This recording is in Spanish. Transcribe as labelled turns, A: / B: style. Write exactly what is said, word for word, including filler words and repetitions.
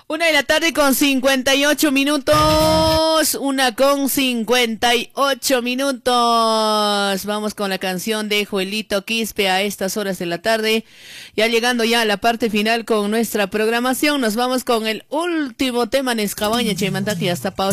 A: Una de la tarde con cincuenta y ocho minutos. Una con cincuenta y ocho minutos. Vamos con la canción de Joelito Quispe a estas horas de la tarde. Ya llegando ya a la parte final con nuestra programación. Nos vamos con el último tema en Escabaña, Chemantaki, hasta pausa.